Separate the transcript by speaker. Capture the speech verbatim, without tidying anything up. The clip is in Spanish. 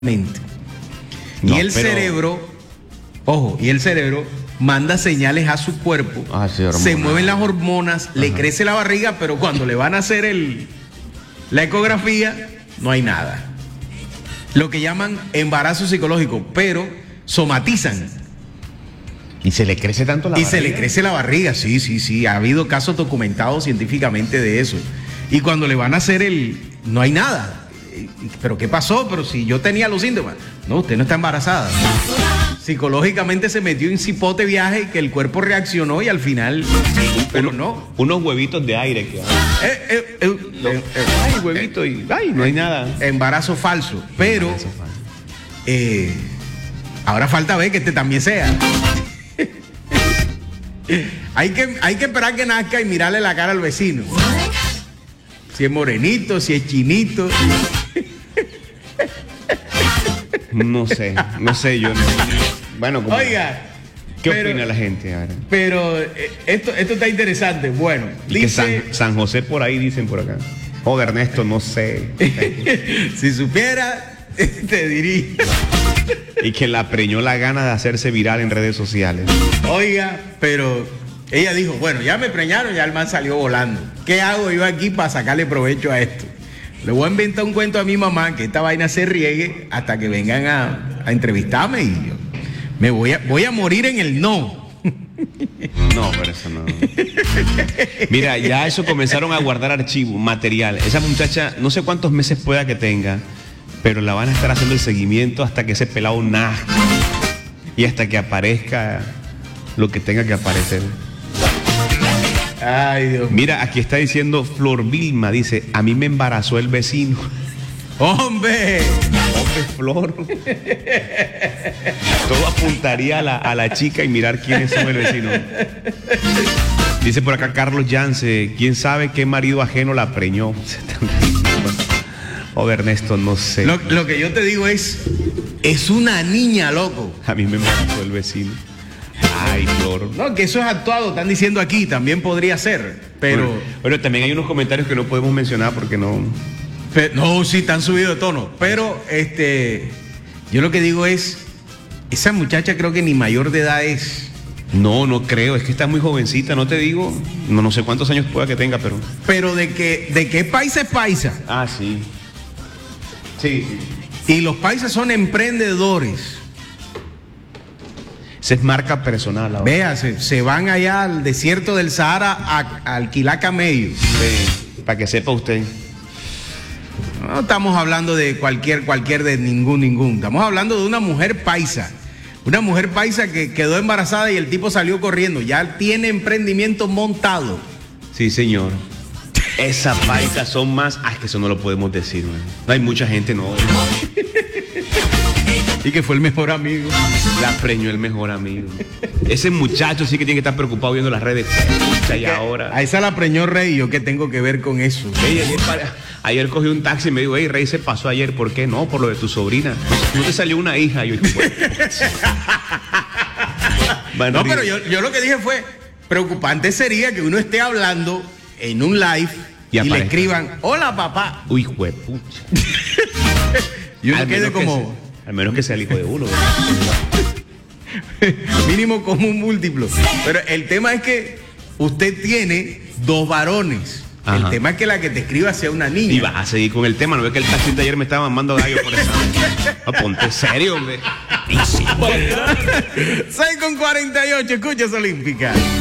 Speaker 1: No,
Speaker 2: y el
Speaker 1: pero...
Speaker 2: cerebro, ojo, y el cerebro manda señales a su cuerpo,
Speaker 1: ah, sí,
Speaker 2: se mueven las hormonas,
Speaker 1: Ajá.
Speaker 2: le crece la barriga, pero cuando le van a hacer el, la ecografía, no hay nada. Lo que llaman embarazo psicológico, pero somatizan.
Speaker 1: Y se le crece tanto la
Speaker 2: y
Speaker 1: barriga.
Speaker 2: se le crece la barriga, sí, sí, sí. Ha habido casos documentados científicamente de eso. Y cuando le van a hacer el, no hay nada. ¿Pero qué pasó? Pero si yo tenía los síntomas. No, usted no está embarazada. Psicológicamente se metió en cipote viaje y que el cuerpo reaccionó y al final, pero
Speaker 1: Uno,
Speaker 2: no.
Speaker 1: Unos huevitos de aire que
Speaker 2: Eh, eh, eh,
Speaker 1: Lo-
Speaker 2: eh, eh,
Speaker 1: ay, huevito y ay, no hay nada.
Speaker 2: embarazo falso. Pero
Speaker 1: Embarazo falso.
Speaker 2: eh, ahora falta ver que este también sea. hay, que, hay que esperar que nazca y mirarle la cara al vecino. Si es morenito, si es chinito.
Speaker 1: No sé, no sé yo. Bueno, como,
Speaker 2: Oiga.
Speaker 1: ¿qué
Speaker 2: pero,
Speaker 1: opina la gente? A ver.
Speaker 2: Pero eh, esto, esto está interesante. Bueno,
Speaker 1: Y que
Speaker 2: dice,
Speaker 1: San, San José por ahí dicen por acá. Joder, Ernesto, no sé.
Speaker 2: si supiera, te diría.
Speaker 1: Y que la preñó la gana de hacerse viral en redes sociales.
Speaker 2: Oiga, pero ella dijo, bueno, ya me preñaron, ya el man salió volando. ¿Qué hago yo aquí para sacarle provecho a esto? Le voy a inventar un cuento a mi mamá que esta vaina se riegue hasta que vengan a, a entrevistarme y yo me voy a, voy a morir en el no.
Speaker 1: No, pero eso no. Mira, ya eso comenzaron a guardar archivo, material. Esa muchacha, no sé cuántos meses pueda que tenga, pero la van a estar haciendo el seguimiento hasta que ese pelado nazca y hasta que aparezca lo que tenga que aparecer.
Speaker 2: Ay, Dios mío.
Speaker 1: Mira, aquí está diciendo Flor Vilma, dice, a mí me embarazó el vecino.
Speaker 2: ¡Hombre!
Speaker 1: Hombre, Flor. Todo apuntaría a la, a la chica y mirar quiénes son el vecino. Dice por acá Carlos Yance, ¿quién sabe qué marido ajeno la preñó? O Ernesto, no sé.
Speaker 2: Lo, lo que yo te digo es, es una niña, loco.
Speaker 1: A mí me embarazó el vecino. Ay, Flor.
Speaker 2: No, que eso es actuado, están diciendo aquí, también podría ser, pero...
Speaker 1: Bueno, bueno, también hay unos comentarios que no podemos mencionar porque no...
Speaker 2: Pe- No, sí, están subidos de tono. Pero, este, yo lo que digo es, esa muchacha creo que ni mayor de edad es.
Speaker 1: No, no creo, es que está muy jovencita, no te digo, no, no sé cuántos años pueda que tenga, pero...
Speaker 2: Pero de que, de que es paisa es paisa.
Speaker 1: Ah, sí. Sí, sí.
Speaker 2: Y los paisas son emprendedores.
Speaker 1: Esa es marca personal ahora.
Speaker 2: Vea, se, se van allá al desierto del Sahara a, a alquilar camellos.
Speaker 1: Sí, para que sepa usted.
Speaker 2: No estamos hablando de cualquier, cualquier, de ningún, ningún. Estamos hablando de una mujer paisa. Una mujer paisa que quedó embarazada y el tipo salió corriendo. Ya tiene emprendimiento montado.
Speaker 1: Sí, señor. Esas paisas son más... Ah, es que eso no lo podemos decir, man. No hay mucha gente, no.
Speaker 2: Y que fue el mejor amigo.
Speaker 1: La preñó el mejor amigo. Ese muchacho sí que tiene que estar preocupado viendo las redes. Pucha, y ahora...
Speaker 2: A esa la preñó Rey. ¿Yo qué tengo que ver con eso?
Speaker 1: Ey, ayer, para- ayer cogí un taxi y me dijo, hey, Rey, se pasó ayer. ¿Por qué? No, por lo de tu sobrina. ¿No te salió una hija? Yo dije, bueno.
Speaker 2: No, pero yo, yo lo que dije fue, preocupante sería que uno esté hablando en un live
Speaker 1: Y
Speaker 2: y, le
Speaker 1: aparezca.
Speaker 2: escriban, hola papá.
Speaker 1: Uy, juepucha.
Speaker 2: Y uno
Speaker 1: Al
Speaker 2: quede
Speaker 1: menos que
Speaker 2: como,
Speaker 1: sea- Al menos que sea el hijo de uno.
Speaker 2: mínimo común múltiplo. Pero el tema es que usted tiene dos varones.
Speaker 1: Ajá.
Speaker 2: El tema es que la que te escriba sea una niña.
Speaker 1: Y vas a seguir con el tema. ¿No ves que el taxista ayer me estaba mandando gallo por eso? No, ponte serio, hombre.
Speaker 2: seis con cuarenta y ocho, escuchas Olímpica.